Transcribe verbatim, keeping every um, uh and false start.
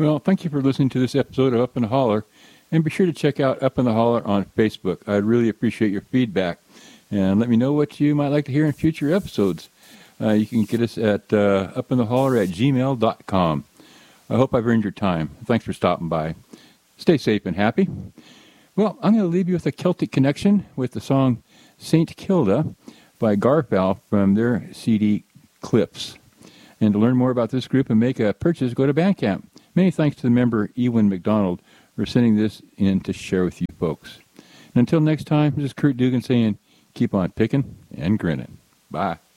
Well, thank you for listening to this episode of Up in the Holler, and be sure to check out Up in the Holler on Facebook. I'd really appreciate your feedback, and let me know what you might like to hear in future episodes. Uh, you can get us at uh, upintheholler at gmail dot com. I hope I've earned your time. Thanks for stopping by. Stay safe and happy. Well, I'm going to leave you with a Celtic connection with the song Saint Kilda by Garfal from their C D Clips. And to learn more about this group and make a purchase, go to Bandcamp. Many thanks to the member Ewan McDonald for sending this in to share with you folks. And until next time, this is Kurt Dugan saying, keep on picking and grinning. Bye.